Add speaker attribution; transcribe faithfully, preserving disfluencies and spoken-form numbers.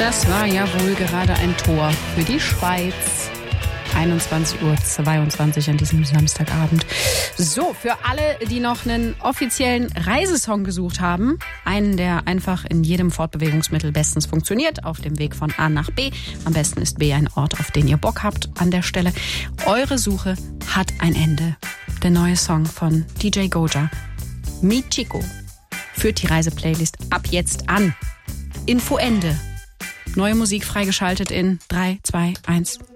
Speaker 1: Das war ja wohl gerade ein Tor für die Schweiz. einundzwanzig Uhr zweiundzwanzig an diesem Samstagabend. So, für alle, die noch einen offiziellen Reisesong gesucht haben, einen, der einfach in jedem Fortbewegungsmittel bestens funktioniert, auf dem Weg von A nach B. Am besten ist B ein Ort, auf den ihr Bock habt an der Stelle. Eure Suche hat ein Ende. Der neue Song von D J Goja, Mi Chico, führt die Reiseplaylist ab jetzt an. Info Ende. Neue Musik freigeschaltet in drei, zwei, eins.